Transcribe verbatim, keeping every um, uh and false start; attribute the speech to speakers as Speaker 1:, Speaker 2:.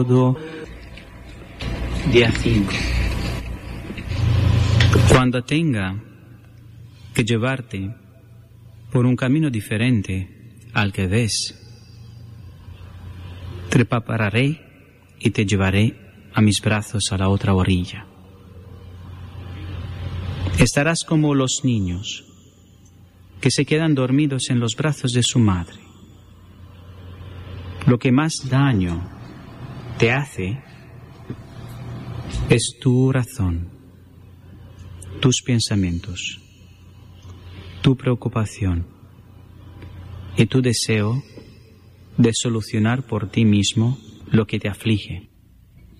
Speaker 1: Día cinco. Cuando tenga que llevarte por un camino diferente al que ves, te prepararé y te llevaré a mis brazos a la otra orilla. Estarás como los niños que se quedan dormidos en los brazos de su madre. Lo que más daño te hace es tu razón, tus pensamientos, tu preocupación y tu deseo de solucionar por ti mismo lo que te aflige.